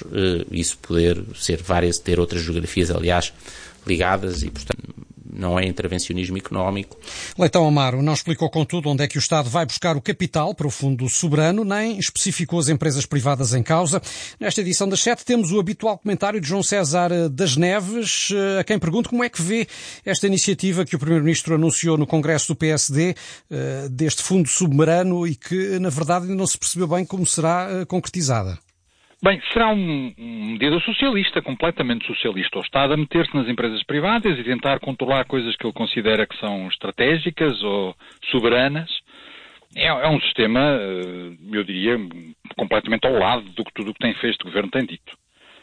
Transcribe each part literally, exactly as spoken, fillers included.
isso poder ser várias, ter outras geografias, aliás, ligadas e, portanto, não é intervencionismo económico. Leitão Amaro não explicou, contudo, onde é que o Estado vai buscar o capital para o Fundo Soberano, nem especificou as empresas privadas em causa. Nesta edição das sete temos o habitual comentário de João César das Neves, a quem pergunto como é que vê esta iniciativa que o Primeiro-Ministro anunciou no Congresso do P S D, deste Fundo Soberano, e que, na verdade, ainda não se percebeu bem como será concretizada. Bem, será um, um medida socialista, completamente socialista. O Estado a meter-se nas empresas privadas e tentar controlar coisas que ele considera que são estratégicas ou soberanas. É, é um sistema, eu diria, completamente ao lado do que tudo o que tem feito o Governo tem dito.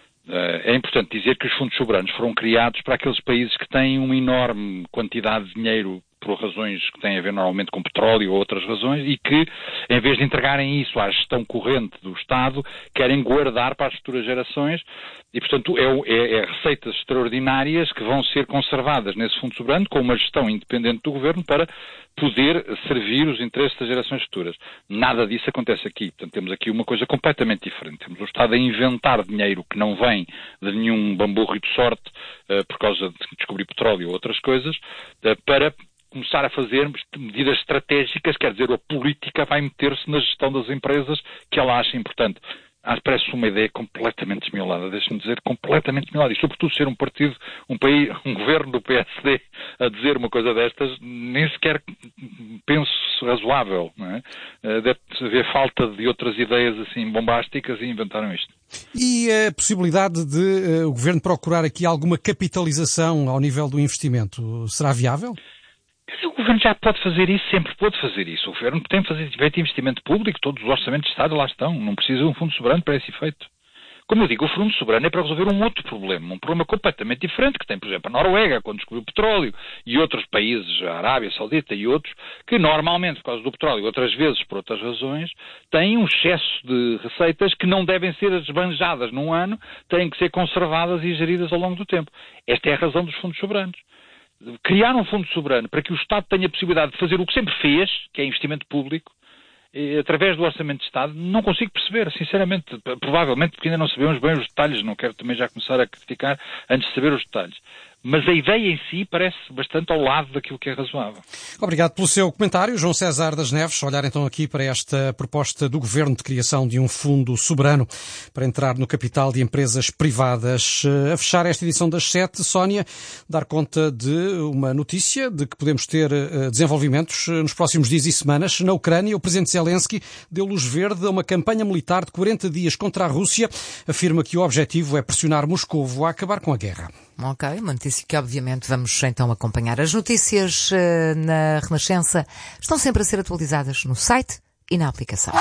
É importante dizer que os fundos soberanos foram criados para aqueles países que têm uma enorme quantidade de dinheiro por razões que têm a ver normalmente com petróleo ou outras razões, e que, em vez de entregarem isso à gestão corrente do Estado, querem guardar para as futuras gerações, e, portanto, é, é, é receitas extraordinárias que vão ser conservadas nesse fundo soberano com uma gestão independente do Governo para poder servir os interesses das gerações futuras. Nada disso acontece aqui. Portanto, temos aqui uma coisa completamente diferente. Temos o Estado a inventar dinheiro que não vem de nenhum bamburro e de sorte uh, por causa de descobrir petróleo ou outras coisas, uh, para começar a fazer medidas estratégicas, quer dizer, a política vai meter-se na gestão das empresas que ela acha importante. Ah, parece uma ideia completamente desmiolada, deixe-me dizer, completamente desmiolada. E sobretudo ser um partido, um país, um governo do P S D a dizer uma coisa destas, nem sequer penso razoável, não é? Deve haver falta de outras ideias assim bombásticas e inventaram isto. E a possibilidade de uh, o governo procurar aqui alguma capitalização ao nível do investimento, será viável? O Governo já pode fazer isso, sempre pode fazer isso. O Governo tem feito investimento público, todos os orçamentos de Estado lá estão. Não precisa de um fundo soberano para esse efeito. Como eu digo, o fundo soberano é para resolver um outro problema, um problema completamente diferente, que tem, por exemplo, a Noruega, quando descobriu o petróleo, e outros países, a Arábia Saudita e outros, que normalmente, por causa do petróleo, outras vezes por outras razões, têm um excesso de receitas que não devem ser esbanjadas num ano, têm que ser conservadas e geridas ao longo do tempo. Esta é a razão dos fundos soberanos. Criar um fundo soberano para que o Estado tenha a possibilidade de fazer o que sempre fez, que é investimento público, através do Orçamento de Estado, não consigo perceber, sinceramente. Provavelmente porque ainda não sabemos bem os detalhes, não quero também já começar a criticar antes de saber os detalhes. Mas a ideia em si parece bastante ao lado daquilo que é razoável. Obrigado pelo seu comentário, João César das Neves. Olhar então aqui para esta proposta do Governo de criação de um fundo soberano para entrar no capital de empresas privadas. A fechar esta edição das sete, Sónia, dar conta de uma notícia de que podemos ter desenvolvimentos nos próximos dias e semanas. Na Ucrânia, o presidente Zelensky deu luz verde a uma campanha militar de quarenta dias contra a Rússia. Afirma que o objetivo é pressionar Moscovo a acabar com a guerra. Ok, uma notícia que obviamente vamos então acompanhar. As notícias uh, na Renascença estão sempre a ser atualizadas no site e na aplicação.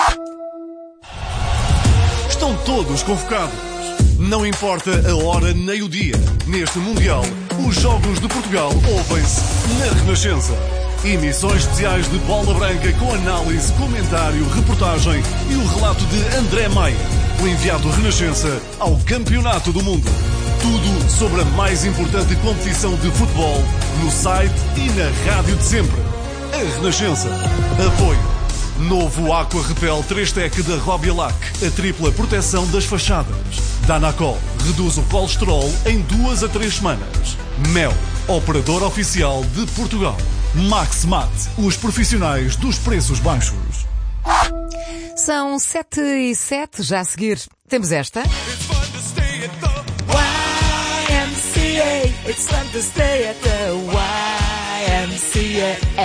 Estão todos convocados. Não importa a hora nem o dia. Neste Mundial, os Jogos de Portugal ouvem-se na Renascença. Emissões especiais de Bola Branca com análise, comentário, reportagem e o relato de André Maia, o enviado Renascença ao Campeonato do Mundo. Tudo sobre a mais importante competição de futebol no site e na rádio de sempre. A Renascença. Apoio. Novo Aqua Repel três Tec da Robialac. A tripla proteção das fachadas. Danacol. Reduz o colesterol em duas a três semanas. Mel. Operador oficial de Portugal. Maximat. Os profissionais dos preços baixos. São sete e sete. Já a seguir temos esta. It's fun to stay at the Y M C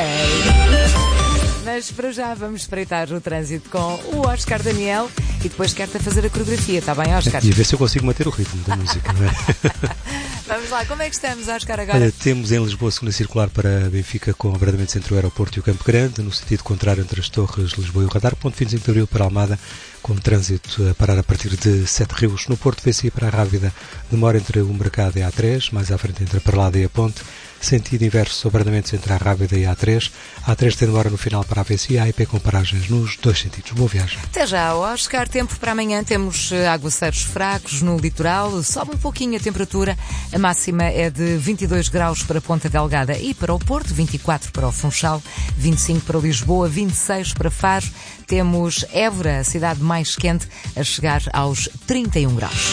A. Mas para já vamos espreitar o trânsito com o Oscar Daniel e depois quero-te fazer a coreografia, está bem, Oscar? E a ver se eu consigo manter o ritmo da música, não é? Vamos lá, como é que estamos, Oscar, agora? Olha, temos em Lisboa a segunda circular para Benfica com abradamentos entre o aeroporto e o Campo Grande, no sentido contrário entre as Torres, Lisboa e o Radar, ponto vinte e cinco de Abril para Almada, com trânsito a parar a partir de Sete Rios. No Porto, vê-se para a Rábida, demora entre o Mercado e a A três, mais à frente entre a Parlada e a Ponte, sentido inverso, abradamentos entre a Rábida e a A três, a A três tem demora no final para a A V C e a A I P com paragens nos dois sentidos. Boa viagem. Até já, Oscar. Tempo para amanhã, temos aguaceiros fracos no litoral, sobe um pouquinho a temperatura, a máxima é de vinte e dois graus para Ponta Delgada e para o Porto, vinte e quatro para o Funchal, vinte e cinco para Lisboa, vinte e seis para Faro, temos Évora, a cidade mais quente, a chegar aos trinta e um graus.